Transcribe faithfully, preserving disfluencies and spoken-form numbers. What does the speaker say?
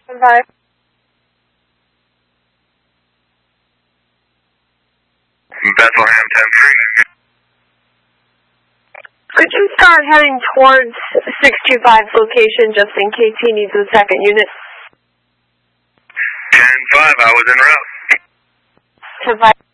Five. Bethlehem ten three. Could you start heading towards six two five's location just in case he needs a second unit? ten five, I was en route. ten five.